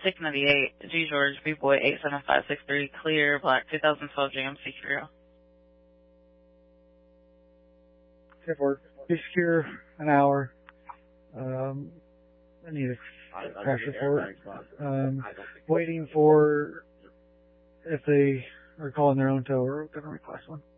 698, G George, B-Boy 87563, clear, black 2012 GMC Creo. Okay, for be secure an hour. I need a crash report. Waiting for if they are calling their own tow, we're going to request one.